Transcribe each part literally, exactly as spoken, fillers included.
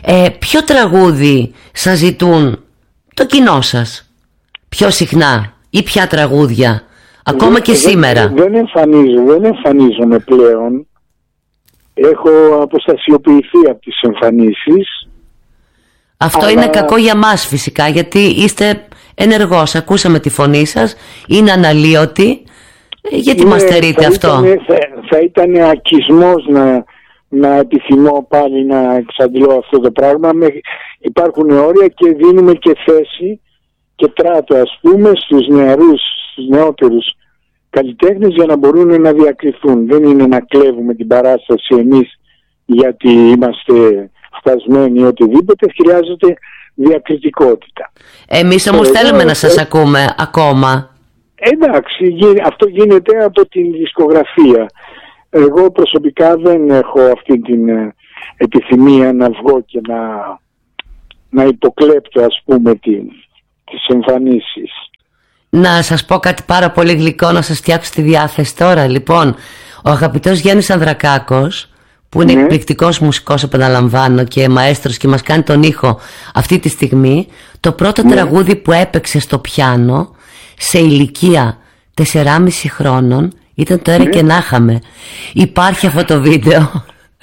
Ε, ποιο τραγούδι σας ζητούν το κοινό σας πιο συχνά ή ποια τραγούδια ακόμα δεν, και σήμερα? Δεν, δεν εμφανίζω, δεν εμφανίζομαι πλέον. Έχω αποστασιοποιηθεί από τις εμφανίσεις. Αυτό αλλά... είναι κακό για μας φυσικά, γιατί είστε ενεργός. Ακούσαμε τη φωνή σας, είναι αναλύωτη. Γιατί μας στερείτε αυτό? Ήτανε, θα, θα ήταν ακισμός να, να επιθυμώ πάλι να εξαντλώ αυτό το πράγμα. Με, υπάρχουν όρια και δίνουμε και θέση και τράτο, ας πούμε, στους νεαρούς, στους νεότερους καλλιτέχνες για να μπορούν να διακριθούν. Δεν είναι να κλέβουμε την παράσταση εμείς γιατί είμαστε φτασμένοι ή οτιδήποτε. Χρειάζεται διακριτικότητα. Εμείς όμως Εδώ, θέλουμε να σας ε... ακούμε ακόμα. Εντάξει, αυτό γίνεται από την δισκογραφία. Εγώ προσωπικά δεν έχω αυτή την επιθυμία να βγω και να, να υποκλέπτω, ας πούμε, την, τις εμφανίσεις. Να σας πω κάτι πάρα πολύ γλυκό, να σας φτιάξω τη διάθεση τώρα. Λοιπόν, ο αγαπητός Γιάννης Ανδρακάκος, που είναι ναι. εκπληκτικός μουσικός, επαναλαμβάνω, και μαέστρος και μας κάνει τον ήχο αυτή τη στιγμή, το πρώτο ναι. τραγούδι που έπαιξε στο πιάνο σε ηλικία τεσσεράμισι χρόνων ήταν το «Έρε ναι. και να είχαμε». Υπάρχει αυτό το βίντεο. Α,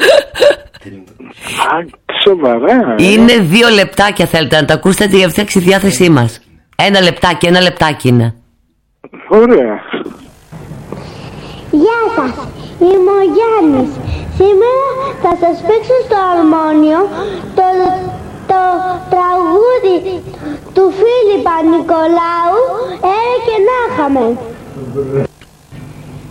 σοβαρά. Είναι δύο λεπτάκια, θέλετε να το ακούσετε, για φτιάξει τη διάθεσή μας. Ένα λεπτάκι, ένα λεπτάκι είναι. Ωραία. Γεια σας, είμαι ο Γιάννης. Σήμερα θα σας παίξω στο αρμόνιο το, το τραγούδι του Φίλιππα Νικολάου, «Έρε και να είχαμε».